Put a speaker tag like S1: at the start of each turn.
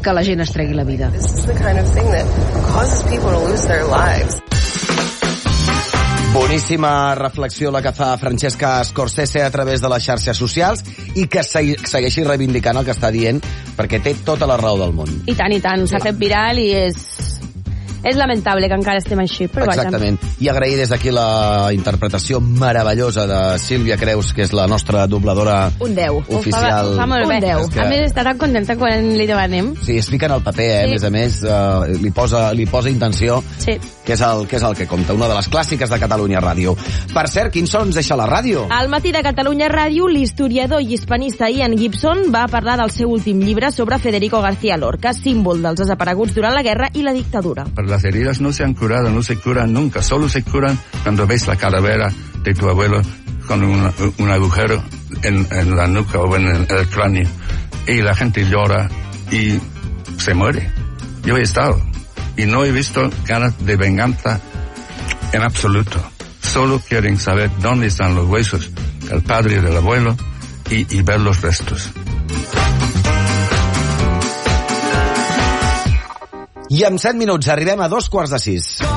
S1: que la gent es tregui la vida.
S2: This is the kind of thing that causes people to lose their lives.
S3: Boníssima reflexió la que fa Francesca Scorsese a través de les xarxes socials i que segueixi reivindicant el que està dient, perquè té tota la raó del món.
S4: I tant, s'ha fet viral i és lamentable que encara estem així, però
S3: exactament. I agrair des d'aquí la interpretació meravellosa de Sílvia Creus, que és la nostra dobladora
S4: un 10.
S3: oficial.
S4: Ho fa molt bé.
S3: Que...
S4: A més, està tan contenta quan li demanem.
S3: Sí, es fica en el paper, sí. A més, li posa intenció,
S4: sí.
S3: que és el que compta. Una de les clàssiques de Catalunya Ràdio. Per cert, quin son ens deixa la ràdio?
S4: Al matí de Catalunya Ràdio, l'historiador i hispanista Ian Gibson va parlar del seu últim llibre sobre Federico García Lorca, símbol dels desapareguts durant la guerra i la dictadura.
S5: Las heridas no se han curado, no se curan nunca, solo se curan cuando ves la calavera de tu abuelo con un agujero en la nuca o en el cráneo y la gente llora y se muere. Yo he estado y no he visto ganas de venganza en absoluto. Solo quieren saber dónde están los huesos del padre y del abuelo y ver los restos.
S3: I en 7 minuts arribem a 5:45.